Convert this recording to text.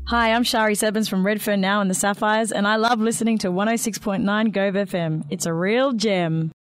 Hi, I'm Shari Sebens from Redfern Now and the Sapphires, and I love listening to 106.9 Gove FM. It's a real gem.